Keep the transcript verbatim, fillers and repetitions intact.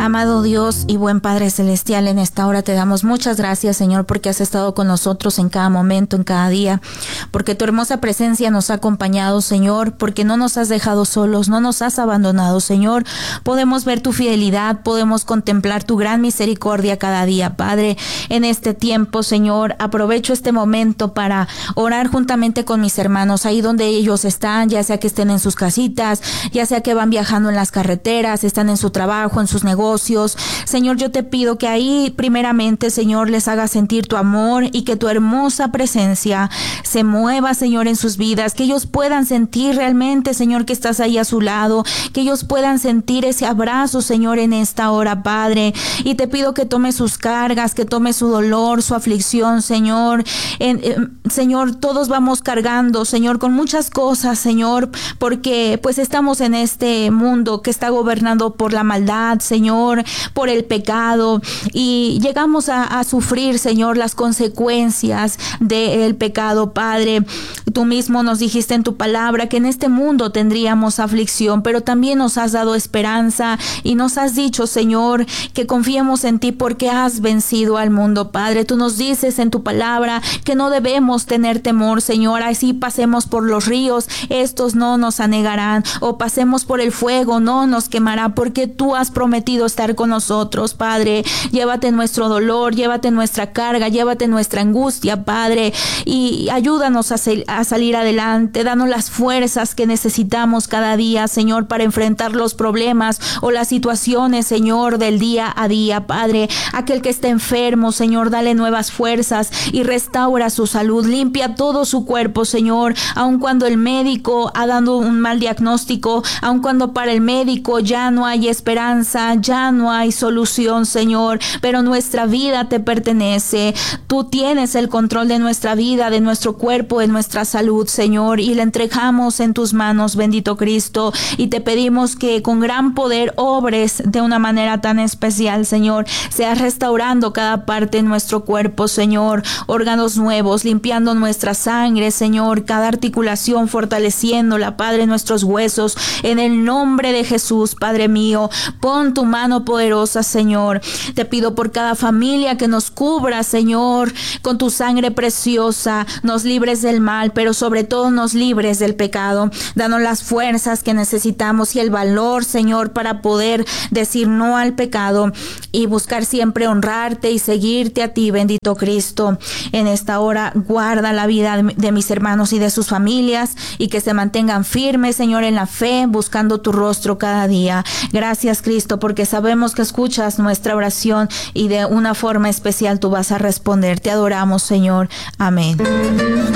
Amado Dios y buen Padre Celestial, en esta hora te damos muchas gracias, Señor, porque has estado con nosotros en cada momento, en cada día, porque tu hermosa presencia nos ha acompañado, Señor, porque no nos has dejado solos, no nos has abandonado, Señor. Podemos ver tu fidelidad, podemos contemplar tu gran misericordia cada día, Padre. En este tiempo, Señor, aprovecho este momento para orar juntamente con mis hermanos, ahí donde ellos están, ya sea que estén en sus casitas, ya sea que van viajando en las carreteras, están en su trabajo, en sus negocios. Señor, yo te pido que ahí primeramente, Señor, les haga sentir tu amor y que tu hermosa presencia se mueva, Señor, en sus vidas, que ellos puedan sentir realmente, Señor, que estás ahí a su lado, que ellos puedan sentir ese abrazo, Señor, en esta hora, Padre. Y te pido que tome sus cargas, que tome su dolor, su aflicción, Señor. En, en, Señor, todos vamos cargando, Señor, con muchas cosas, Señor, porque pues estamos en este mundo que está gobernado por la maldad, Señor, por el pecado, y llegamos a, a sufrir, Señor, las consecuencias del pecado, Padre. Tú mismo nos dijiste en tu palabra que en este mundo tendríamos aflicción, pero también nos has dado esperanza y nos has dicho, Señor, que confiemos en ti porque has vencido al mundo, Padre. Tú nos dices en tu palabra que no debemos tener temor, Señor. Así pasemos por los ríos, estos no nos anegarán, o pasemos por el fuego, no nos quemará, porque tú has prometido estar con nosotros, Padre. Llévate nuestro dolor, llévate nuestra carga, llévate nuestra angustia, Padre, y ayúdanos a, se- a salir adelante. Danos las fuerzas que necesitamos cada día, Señor, para enfrentar los problemas o las situaciones, Señor, del día a día, Padre. Aquel que está enfermo, Señor, dale nuevas fuerzas y restaura su salud. Limpia todo su cuerpo, Señor, aun cuando el médico ha dado un mal diagnóstico, aun cuando para el médico ya no hay esperanza, ya no hay solución, Señor, pero nuestra vida te pertenece. Tú tienes el control de nuestra vida, de nuestro cuerpo, de nuestra salud, Señor, y la entregamos en tus manos, bendito Cristo, y te pedimos que con gran poder obres de una manera tan especial, Señor. Seas restaurando cada parte de nuestro cuerpo, Señor, órganos nuevos, limpiando nuestra sangre, Señor, cada articulación, fortaleciéndola, Padre, nuestros huesos, en el nombre de Jesús, Padre mío. Pon tu mano poderosa, Señor. Te pido por cada familia que nos cubra, Señor, con tu sangre preciosa, nos libres del mal, pero sobre todo nos libres del pecado. Danos las fuerzas que necesitamos y el valor, Señor, para poder decir no al pecado y buscar siempre honrarte y seguirte a ti, bendito Cristo. En esta hora guarda la vida de, de mis hermanos y de sus familias, y que se mantengan firmes, Señor, en la fe, buscando tu rostro cada día. Gracias, Cristo, porque sabemos que escuchas nuestra oración y de una forma especial tú vas a responder. Te adoramos, Señor. Amén.